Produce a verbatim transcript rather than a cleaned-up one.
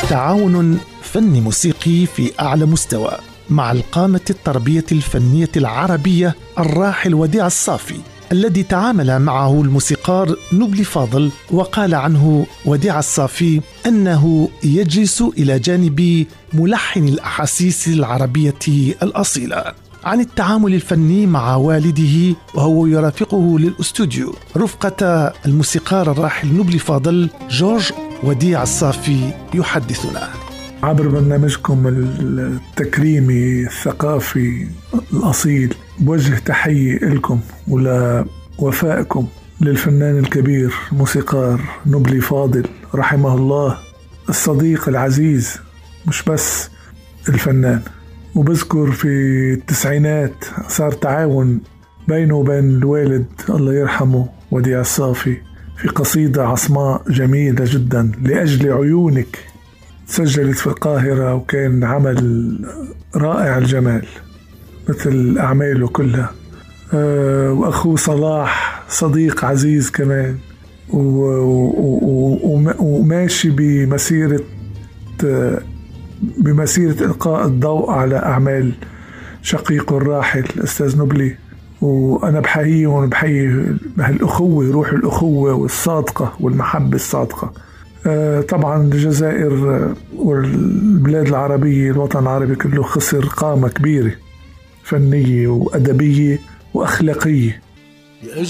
تعاون فني موسيقي في أعلى مستوى مع القامة التربية الفنية العربية الراحل وديع الصافي، الذي تعامل معه الموسيقار نبلي فاضل، وقال عنه وديع الصافي أنه يجلس إلى جانب ملحن الأحاسيس العربية الأصيلة. عن التعامل الفني مع والده وهو يرافقه للأستوديو رفقة الموسيقار الراحل نبلي فاضل، جورج وديع الصافي يحدثنا. عبر برنامجكم التكريمي الثقافي الأصيل بوجه تحية لكم ولوفائكم للفنان الكبير موسيقار نبلي فاضل رحمه الله، الصديق العزيز مش بس الفنان. وبذكر في التسعينات صار تعاون بينه وبين الوالد الله يرحمه وديع الصافي في قصيدة عصماء جميلة جدا، لأجل عيونك، سجلت في القاهرة، وكان عمل رائع الجمال مثل أعماله كلها. أه وأخوه صلاح صديق عزيز كمان، وماشي بمسيرة بمسيرة إلقاء الضوء على أعمال شقيقه الراحل الأستاذ نبلي. وأنا بحييه وبحيي هالأخوة، روح الأخوة والصادقة والمحبة الصادقة. أه طبعا الجزائر والبلاد العربية، الوطن العربي كله خسر قامة كبيرة فنية وأدبية وأخلاقية.